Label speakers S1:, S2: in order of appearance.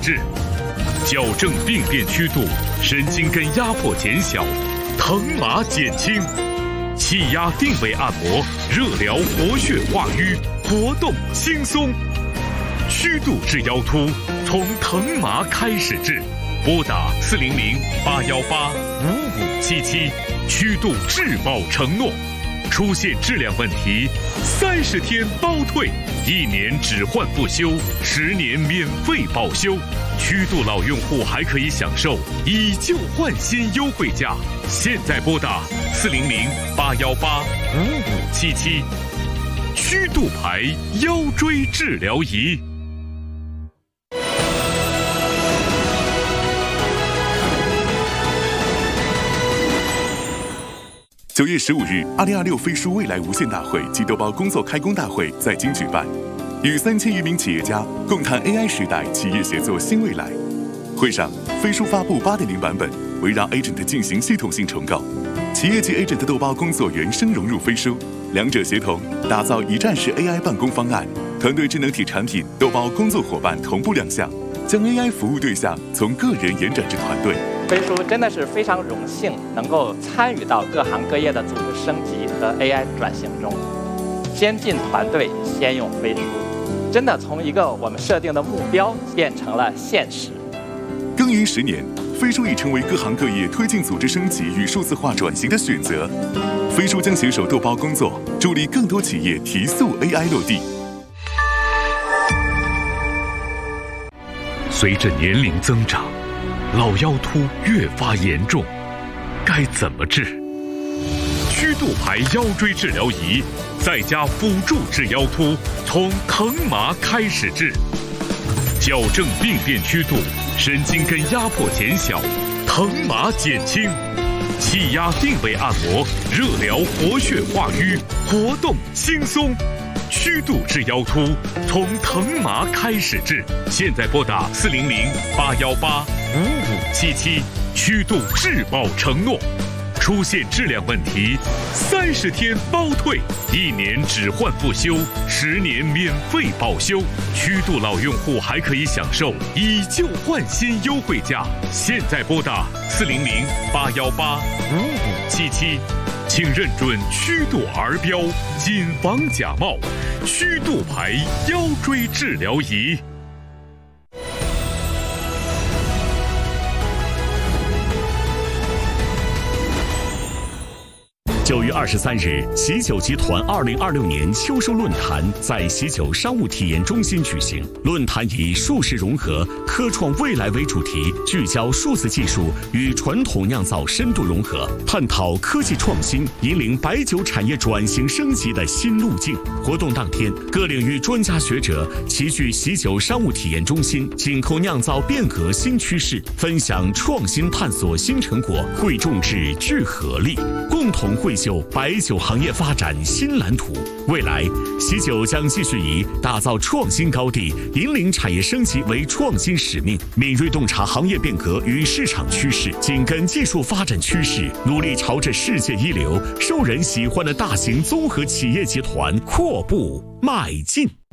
S1: 治，矫正病变曲度，神经根压迫减小，疼麻减轻，气压定位按摩，热疗活血化瘀，活动轻松。虚度治腰突，从疼麻开始治，拨打400-818-5577，虚度质保承诺。出现质量问题，30天包退，1年只换不修，10年免费保修。虚度老用户还可以享受以旧换新优惠价。现在拨打400-818-5577，虚度牌腰椎治疗仪。
S2: 9月15日，2026飞书未来无限大会及豆包工作开工大会在京举办，与3000余名企业家共谈 AI 时代企业协作新未来。会上，飞书发布8.0版本，围绕 Agent 进行系统性重构，企业级 Agent 豆包工作员升融入飞书，两者协同，打造一站式 AI 办公方案，团队智能体产品豆包工作伙伴同步亮相，将 AI 服务对象从个人延展至团队。
S3: 飞书真的是非常荣幸能够参与到各行各业的组织升级和 AI 转型中。先进团队先用飞书，真的从一个我们设定的目标变成了现实。
S2: 耕耘10年，飞书已成为各行各业推进组织升级与数字化转型的选择。飞书将携手豆包工作，助力更多企业提速 AI 落地。
S1: 随着年龄增长，老腰突越发严重，该怎么治？虚度牌腰椎治疗仪在家辅助治腰突，从疼麻开始治，矫正病变曲度，神经根压迫减小，疼麻减轻，气压定位按摩，热疗活血化瘀，活动轻松。虚度治腰突，从疼麻开始治。现在拨打400-818-5577，虚度质保承诺。出现质量问题，30天包退，1年只换不修，10年免费保修。虚度老用户还可以享受以旧换新优惠价。现在拨打400-818-5577。请认准虚度儿标，谨防假冒。虚度牌腰椎治疗仪。
S4: 9月23日，喜酒集团2026年秋收论坛在喜酒商务体验中心举行。论坛以数实融合、科创未来为主题，聚焦数字技术与传统酿造深度融合，探讨科技创新引领白酒产业转型升级的新路径。活动当天，各领域专家学者齐聚喜酒商务体验中心，紧扣酿造变革新趋势，分享创新探索新成果，汇众志聚合力，共同绘就白酒行业发展新蓝图。未来，喜酒将继续以打造创新高地、引领产业升级为创新使命，敏锐洞察行业变革与市场趋势，紧跟技术发展趋势，努力朝着世界一流、受人喜欢的大型综合企业集团扩步迈进。